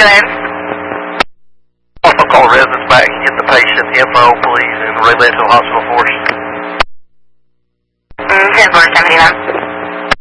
James. Also call residents back and get the patient info, please, and relay it to the hospital force.